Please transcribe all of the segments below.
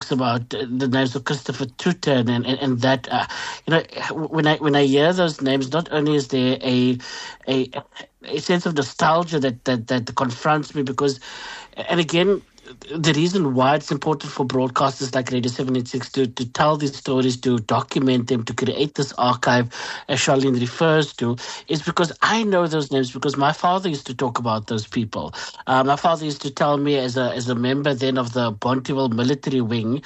talks about the names of Christopher Tutten and that, when I hear those names, not only is there a sense of nostalgia that confronts me because, and again, the reason why it's important for broadcasters like Radio 786 to tell these stories, to document them, to create this archive, as Charlene refers to, is because I know those names because my father used to talk about those people. My father used to tell me as a member then of the Bonteheuwel military wing,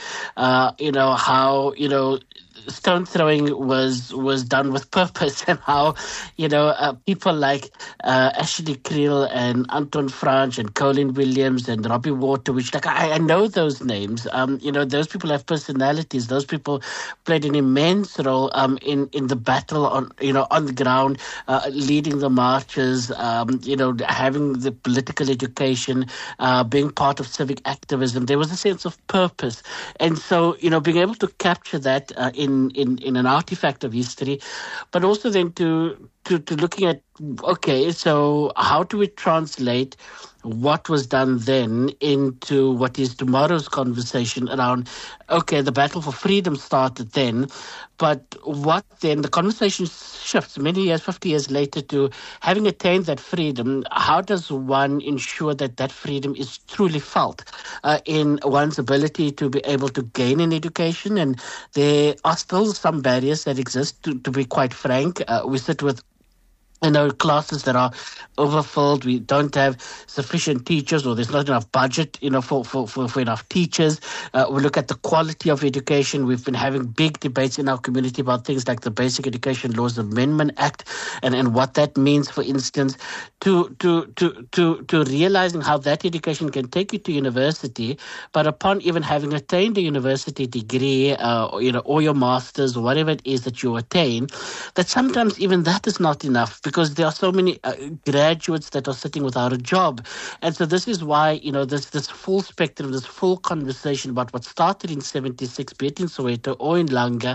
how, stone throwing was done with purpose and how, people like Ashley Creel and Anton Franch and Colin Williams and Robbie Waterwich, I know those names. Those people have personalities. Those people played an immense role in the battle on the ground, leading the marches, having the political education, being part of civic activism. There was a sense of purpose. And so, being able to capture that in an artifact of history, but also then to looking at, okay, so how do we translate what was done then into what is tomorrow's conversation around, okay, the battle for freedom started then, but what then, the conversation shifts many years, 50 years later to having attained that freedom, how does one ensure that freedom is truly felt in one's ability to be able to gain an education? And there are still some barriers that exist, to be quite frank. We sit with classes that are overfilled. We don't have sufficient teachers, or there's not enough budget, for enough teachers. We look at the quality of education. We've been having big debates in our community about things like the Basic Education Laws Amendment Act and what that means, for instance, to realizing how that education can take you to university, but upon even having attained a university degree, or your master's, or whatever it is that you attain, that sometimes even that is not enough, because there are so many graduates that are sitting without a job. And so this is why, this full spectrum, this full conversation about what started in 76, be it in Soweto or in Langa,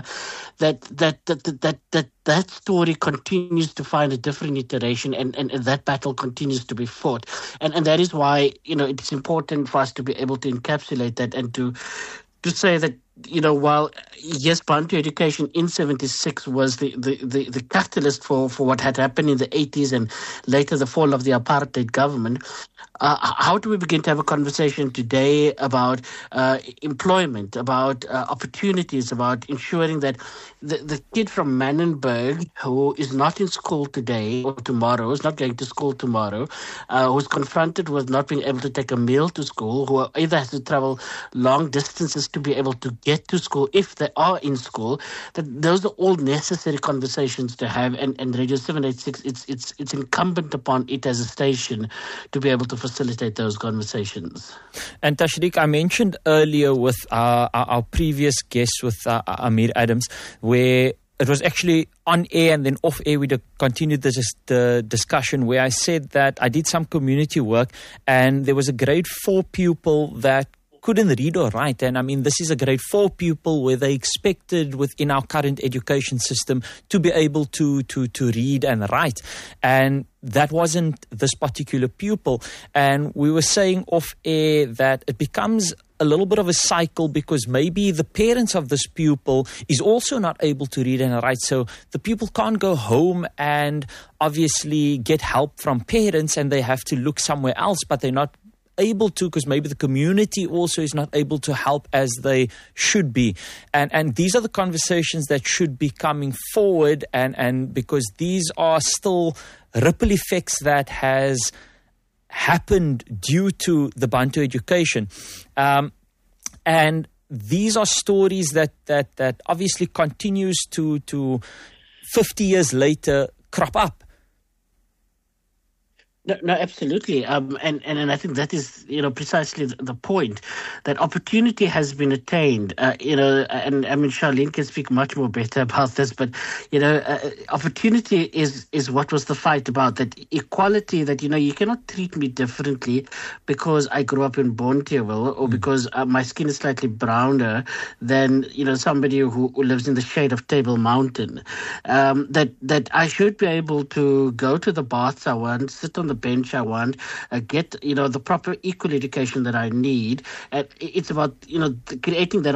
that story continues to find a different iteration, and that battle continues to be fought. And that is why, it's important for us to be able to encapsulate that and to say that, while, yes, Bantu education in 76 was the catalyst for what had happened in the 80s and later the fall of the apartheid government, how do we begin to have a conversation today about employment, about opportunities, about ensuring that the kid from Mannenberg who is not in school today or tomorrow, is not going to school tomorrow, who's confronted with not being able to take a meal to school, who either has to travel long distances to be able to get to school if they are in school, that those are all necessary conversations to have. And Radio 786, it's incumbent upon it as a station to be able to facilitate those conversations. And Tashriq, I mentioned earlier with our previous guest with Amir Adams, where it was actually on air and then off air we continued the discussion, where I said that I did some community work and there was a grade 4 pupil that couldn't read or write. And I mean, this is a grade 4 pupil where they expected within our current education system to be able to read and write. And that wasn't this particular pupil. And we were saying off air that it becomes a little bit of a cycle, because maybe the parents of this pupil is also not able to read and write. So the pupil can't go home and obviously get help from parents, and they have to look somewhere else, but they're not able to, because maybe the community also is not able to help as they should be. And these are the conversations that should be coming forward, and because these are still ripple effects that has happened due to the Bantu education. And these are stories that obviously continues to 50 years later crop up. No, absolutely. And I think that is, precisely the point, that opportunity has been attained, and I mean, Charlene can speak much more better about this, but, opportunity is what was the fight about, that equality, that, you cannot treat me differently because I grew up in Bonteheuwel or because my skin is slightly browner than, somebody who lives in the shade of Table Mountain. That I should be able to go to the baths I want, sit on the bench I want, get the proper equal education that I need. It's about creating that